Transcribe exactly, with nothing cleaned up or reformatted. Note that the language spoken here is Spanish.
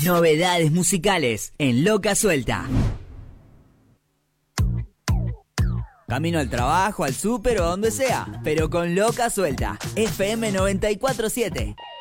Novedades musicales en Loca Suelta. Camino al trabajo, al súper o donde sea, pero con Loca Suelta. F M noventa y cuatro siete.